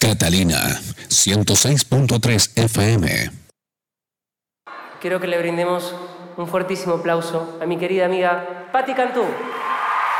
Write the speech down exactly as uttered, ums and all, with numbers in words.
Catalina, ciento seis punto tres F M. Quiero que le brindemos un fuertísimo aplauso a mi querida amiga Patti Cantú.